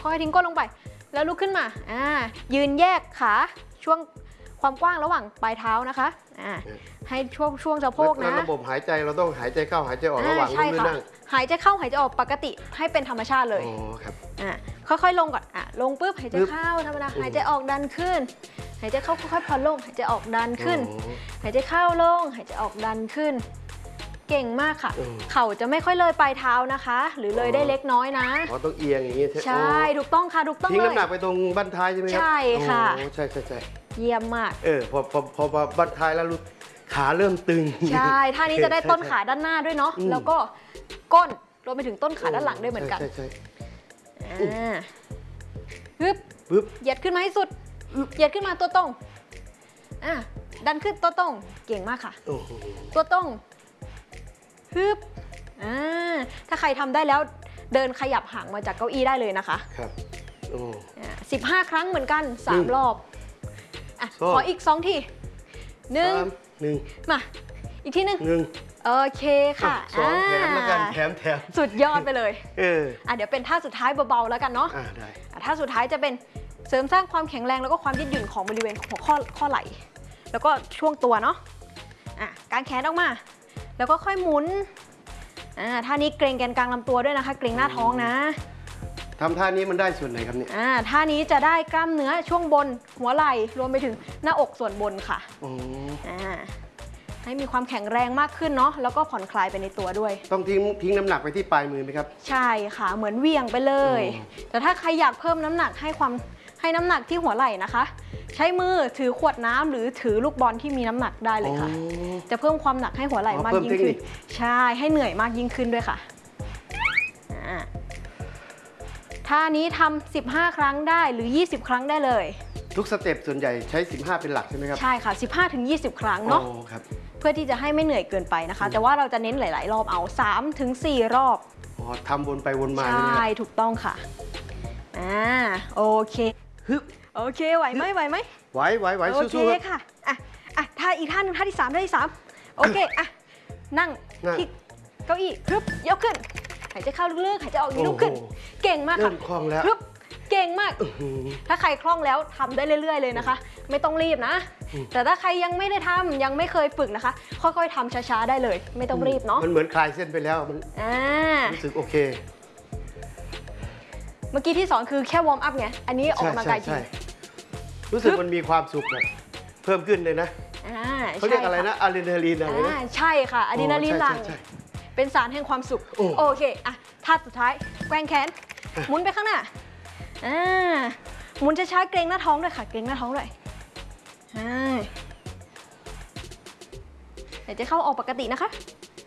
ค่อยๆทิ้งก้นลงไปแล้วลุกขึ้นมายืนแยกขาช่วงความกว้างระหว่างปลายเท้านะคะให้ช่วงสะโพกนะระบบหายใจเราต้องหายใจเข้าหายใจออกระหว่างลุกขึ้นนั่งหายใจเข้าหายใจออกปกติให้เป็นธรรมชาติเลยครับค่อยๆลงก่อนลงปุ๊บหายใจเข้าธรรมดาหายใจออกดันขึ้นหายใจเข้าค่อยๆผ่อนลงหายใจออกดันขึ้นหายใจเข้าลงหายใจออกดันขึ้นเก่งมากค่ะเข่าจะไม่ค่อยเลยปลายเท้านะคะหรือเลยได้เล็กน้อยนะต้องเอียงอย่างนี้ใช่ถูกต้องค่ะถูกต้องเลยทิ้งน้ำหนักไปตรงบั้นท้ายใช่ไหมครับใช่ค่ะใช่เยี่ยมมากพอบั้นท้ายแล้วขาเริ่มตึงใช่ท่านี้จะได้ต้นขาด้านหน้าด้วยเนาะแล้วก็ก้นรวมไปถึงต้นขาด้านหลังด้วยเหมือนกันปึ๊บเหยียดขึ้นมาให้สุดเหยียดขึ้นมาตัวตรงดันขึ้นตัวตรงเก่งมากค่ะตัวตรงถ้าใครทำได้แล้วเดินขยับห่างมาจากเก้าอี้ได้เลยนะคะครับ15 ครั้งเหมือนกัน3 รอบขออีก2 ที1มาอีกที1โอเคค่ะ 2แถมแล้วกันแถมสุดยอดไปเลยเดี๋ยวเป็นท่าสุดท้ายเบาๆแล้วกันเนาะได้ท่าสุดท้ายจะเป็นเสริมสร้างความแข็งแรงแล้วก็ความยืดหยุ่นของบริเวณหัวข้อไหล่แล้วก็ช่วงตัวเนาะกางแขนออกมาแล้วก็ค่อยหมุนท่านี้เกรงแกนกลางลำตัวด้วยนะคะเกรงหน้าท้องนะทำท่านี้มันได้ส่วนไหนครับเนี่ยท่านี้จะได้กล้ามเนื้อช่วงบนหัวไหล่รวมไปถึงหน้าอกส่วนบนค่ะให้มีความแข็งแรงมากขึ้นเนาะแล้วก็ผ่อนคลายไปในตัวด้วยต้องทิ้งน้ำหนักไปที่ปลายมือไหมครับใช่ค่ะเหมือนเวียงไปเลยแต่ถ้าใครอยากเพิ่มน้ำหนักให้น้ำหนักที่หัวไหล่นะคะใช้มือถือขวดน้ำหรือถือลูกบอลที่มีน้ำหนักได้เลยค่ะจะเพิ่มความหนักให้หัวไหล่มากยิ่งขึ้นใช่ให้เหนื่อยมากยิ่งขึ้นด้วยค่ะท่านี้ทำ15 ครั้งได้หรือ20 ครั้งได้เลยทุกสเต็ปส่วนใหญ่ใช้15เป็นหลักใช่ไหมครับใช่ค่ะ15 ถึง 20 ครั้งเนาะเพื่อที่จะให้ไม่เหนื่อยเกินไปนะคะแต่ว่าเราจะเน้นหลายๆรอบเอา3 ถึง 4 รอบทำวนไปวนมาใช่ถูกต้องค่ะโอเคโอเคไหวไหมไหวสู้ๆค่ะท่าอีกท่านึงท่าที่3โอเคนั่งที่เก้าอี้ยกขึ้นหายใจเข้าลึกๆหายใจออกลุกขึ้นเก่งมากค่ะคล่องแล้วเก่งมากถ้าใครคล่องแล้วทำได้เรื่อยๆเลยนะคะไม่ต้องรีบนะแต่ถ้าใครยังไม่ได้ทำยังไม่เคยฝึกนะคะค่อยๆทำช้าๆได้เลยไม่ต้องรีบเนาะมันเหมือนคลายเส้นไปแล้วมันรู้สึกโอเคเมื่อกี้ที่สอนคือแค่วอร์มอัพไงอันนี้ออกกำลังกายจริงรู้สึกมันมีความสุขแบบเพิ่มขึ้นเลยนะเขาเรียกอะไรนะอะดรีนาลีนอะไรนะใช่ค่ะอะดรีนาลีนหลั่งเป็นสารแห่งความสุขโอเคท่าสุดท้ายแกว่งแขนหมุนไปข้างหน้าหมุนช้าๆเกรงหน้าท้องด้วยค่ะเกรงหน้าท้องด้วยหายใจเข้าออกปกตินะคะ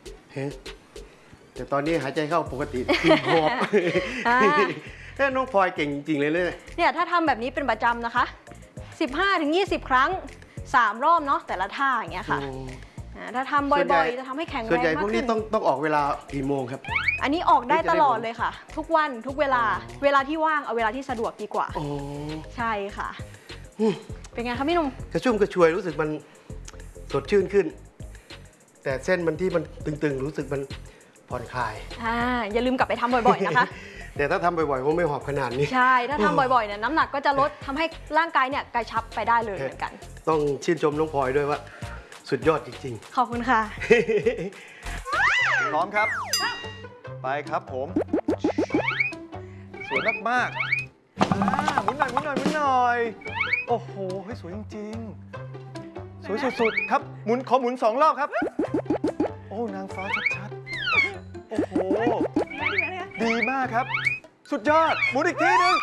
แต่ตอนนี้หายใจเข้าปกติหอบน้องพลอยเก่งจริงๆเลยเนี่ยถ้าทำแบบนี้เป็นประจำนะคะ15 ถึง 20 ครั้ง3 รอบเนาะแต่ละท่าอย่างเงี้ยค่ะถ้าทำบ่อยๆจะทำให้แข็งแรงมากขึ้นส่วนใหญ่พวกนี้ต้องออกเวลากี่โมงครับอันนี้ออกได้ตลอดเลยค่ะทุกวันทุกเวลาที่ว่างเอาเวลาที่สะดวกดีกว่าใช่ค่ะเป็นไงคะพี่หนุ่มกระชุ่มกระชวยรู้สึกมันสดชื่นขึ้นแต่เส้นมันที่มันตึงๆรู้สึกมันผ่อนคลายอย่าลืมกลับไปทำบ่อยๆนะคะแต่ถ้าทำบ่อยๆคงไม่หอบขนาดนี้ใช่ถ้าทำบ่อยๆเนี่ยน้ำหนักก็จะลดทำให้ร่างกายเนี่ยกระชับไปได้เลยเหมือนกันต้องชื่นชมน้องพลอยด้วยว่าสุดยอดจริงๆขอบคุณค่ะพร้อมครับไปครับผมสวยมากๆหมุนหน่อยโอ้โหสวยจริงๆสวยสุดๆครับขอหมุน2 รอบครับโอ้นางฟ้าชัดๆโอ้โหดีมากครับสุดยอดหมุนอีกทีนึง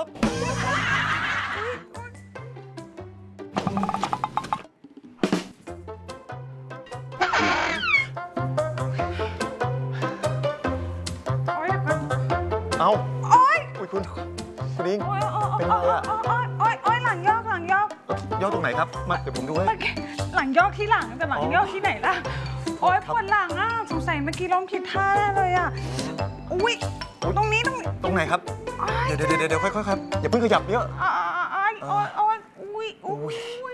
เอาคุณอิงเป็นไรอะหลังยอกยอกตรงไหนครับมาเดี๋ยวผมดูให้หลังยอกที่หลังแต่หลังยอกที่ไหนล่ะปวดหลังอ่ะสงสัยเมื่อกี้ล้มผิดท่าเลยอ่ะตรงไหนครับเดี๋ยวค่อยๆครับอย่าเพิ่งขยับเยอะ